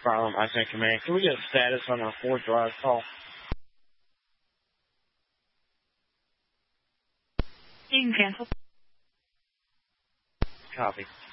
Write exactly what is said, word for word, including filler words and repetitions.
problem, I think, Command. Can we get a status on our fourth drive call? You can cancel. Copy.